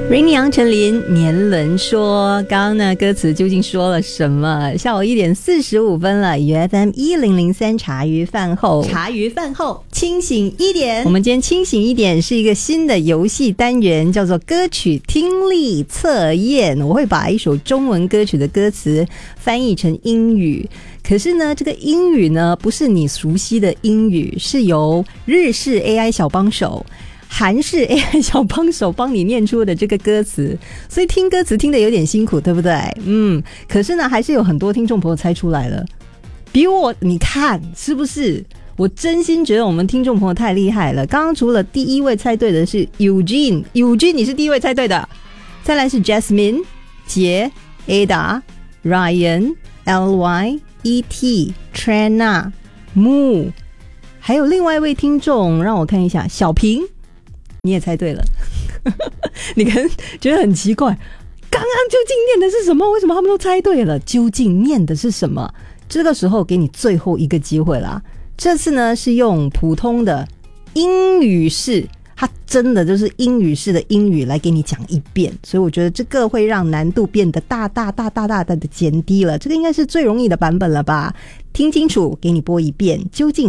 Rainy 杨丞琳年轮说，刚刚呢歌词究竟说了什么？下午1点45分了，UFM 1003茶余饭后， 茶余饭后清醒一点。 我们今天清醒一点是一个新的游戏单元，叫做歌曲听力测验。我会把一首中文歌曲的歌词翻译成英语，可是呢这个英语呢不是你熟悉的英语，是由日式 AI 小帮手韩式 AI 小帮手帮你念出的这个歌词，所以听歌词听得有点辛苦，对不对？可是呢还是有很多听众朋友猜出来了，比我，你看是不是？我真心觉得我们听众朋友太厉害了。刚刚除了第一位猜对的是 Eugene 你是第一位猜对的，再来是 Jasmine 杰 Ada Ryan LY ET Trina Moo， 还有另外一位听众让我看一下，小平你也猜对了你可能觉得很奇怪，刚刚究竟念的是什么？为什么他们都猜对了？究竟念的是什么？这个时候给你最后一个机会啦。这次呢是用普通的英语式，它真的就是英语式的英语来给你讲一遍，所以我觉得这个会让难度变得大大的减低了。这个应该是最容易的版本了吧？听清楚，给你播一遍，究竟